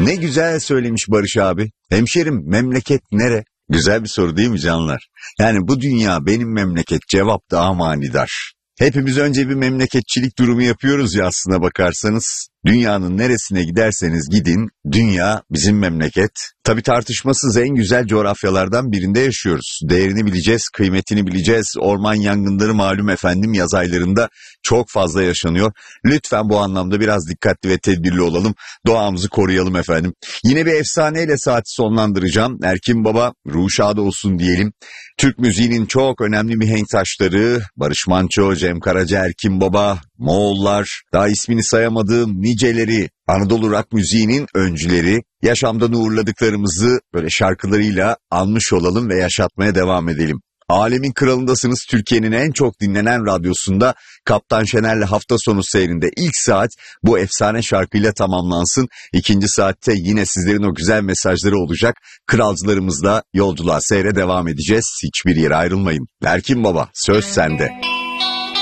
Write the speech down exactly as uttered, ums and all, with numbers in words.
Ne güzel söylemiş Barış abi. Hemşerim, memleket nere? Güzel bir soru değil mi canlar? Yani bu dünya benim memleket, cevap daha manidar. Hepimiz önce bir memleketçilik durumu yapıyoruz ya aslına bakarsanız. Dünyanın neresine giderseniz gidin, dünya bizim memleket. Tabii tartışmasız en güzel coğrafyalardan birinde yaşıyoruz. Değerini bileceğiz, kıymetini bileceğiz. Orman yangınları malum efendim yaz aylarında çok fazla yaşanıyor. Lütfen bu anlamda biraz dikkatli ve tedbirli olalım. Doğamızı koruyalım efendim. Yine bir efsaneyle saati sonlandıracağım. Erkin Baba ruhu şad olsun diyelim. Türk müziğinin çok önemli mihenk taşları Barış Manço, Cem Karaca, Erkin Baba, Moğollar, daha ismini sayamadığım niceleri, Anadolu rock müziğinin öncüleri, yaşamdan uğurladıklarımızı böyle şarkılarıyla anmış olalım ve yaşatmaya devam edelim. Alemin kralındasınız, Türkiye'nin en çok dinlenen radyosunda Kaptan Şener'le hafta sonu seyrinde ilk saat bu efsane şarkıyla tamamlansın. İkinci saatte yine sizlerin o güzel mesajları olacak. Kralcılarımızla yolculuğa seyre devam edeceğiz. Hiçbir yere ayrılmayın. Erkin Baba, söz sende.